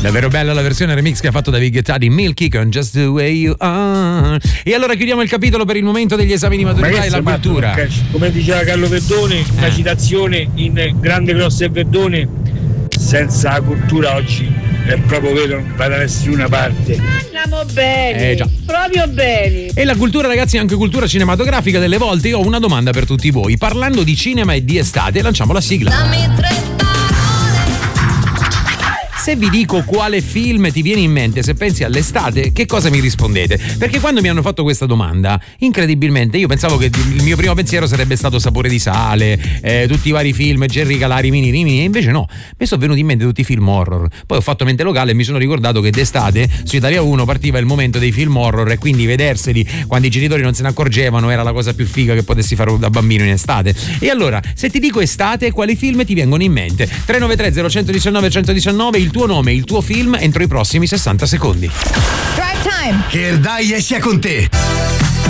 Davvero bella la versione remix che ha fatto David Guetta di Milky con Just the Way You Are. E allora chiudiamo il capitolo per il momento degli esami di maturità e la cultura. Come diceva Carlo Verdone, una citazione in Grande Grosso e Verdone: senza la cultura oggi è proprio vero, non va da nessuna parte. Andiamo bene, già. proprio bene. E la cultura, ragazzi, è anche cultura cinematografica. Delle volte io ho una domanda per tutti voi. Parlando di cinema e di estate, lanciamo la sigla. Se vi dico quale film ti viene in mente se pensi all'estate, che cosa mi rispondete? Perché quando mi hanno fatto questa domanda, incredibilmente, io pensavo che il mio primo pensiero sarebbe stato Sapore di sale, tutti i vari film, Gerry Calari, Mini Rimini, e invece no, mi sono venuti in mente tutti i film horror. Poi ho fatto mente locale e mi sono ricordato che d'estate su Italia 1 partiva il momento dei film horror e quindi vederseli quando i genitori non se ne accorgevano era la cosa più figa che potessi fare da bambino in estate. E allora, se ti dico estate, quali film ti vengono in mente? 393 0119 119, il tuo nome, il tuo film entro i prossimi 60 secondi. Drive Time. Che dai sia con te.